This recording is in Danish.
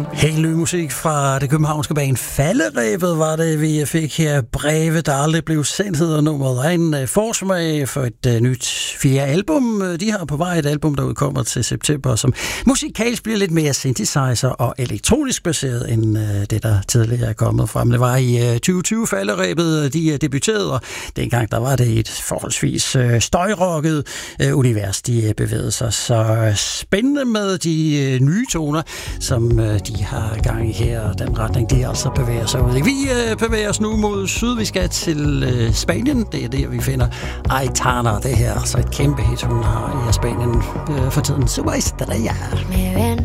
Helt ny musik fra det københavnske band Falderebet var det, vi fik her. Breve, der aldrig blev sendt, hedder nummeret. En forsmag for et nyt 4. album. De har på vej et album, der udkommer til september, som musikalsk bliver lidt mere synthesizer og elektronisk baseret, end det, der tidligere er kommet frem. Det var i 2020 Falderebet, de debuterede, og dengang der var det et forholdsvis støjrocket univers, de bevægede sig. Så spændende med de nye toner, som de har gang i her, og den retning, de altså bevæger sig ud i. Vi bevæger os nu mod syd. Vi skal til Spanien. Det er der, vi finder Aitana. Det her, så et kæmpe hit, hun har i Spanien for tiden. Super Estrella.